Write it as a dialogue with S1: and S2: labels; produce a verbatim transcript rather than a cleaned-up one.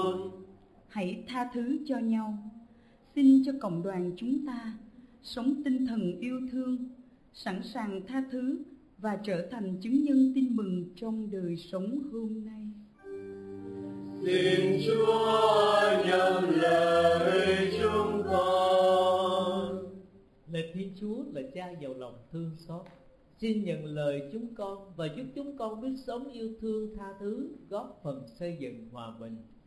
S1: con.
S2: Hãy tha thứ cho nhau. Xin cho cộng đoàn chúng ta sống tinh thần yêu thương, sẵn sàng tha thứ và trở thành chứng nhân tin mừng trong đời sống hôm nay.
S1: Xin Chúa nhận lời chúng con.
S3: Lạy Thiên Chúa là Cha giàu lòng thương xót, xin nhận lời chúng con và giúp chúng con biết sống yêu thương tha thứ, góp phần xây dựng hòa bình.